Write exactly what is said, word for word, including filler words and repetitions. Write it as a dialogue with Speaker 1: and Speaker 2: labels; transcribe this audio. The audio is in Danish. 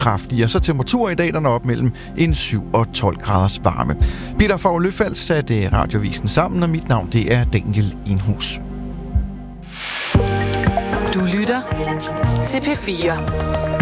Speaker 1: kraftigere. Så temperatur i dag, der når op mellem en syv og tolv graders varme. Peter Favre Løfald satte Radiovisen sammen, og mit navn det er Daniel Enhus.
Speaker 2: Du lytter til P fire.